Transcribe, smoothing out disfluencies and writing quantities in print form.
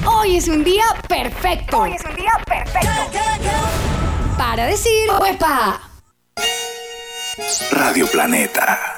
Hoy es un día perfecto. Para decir ¡Uepa! Radio Planeta.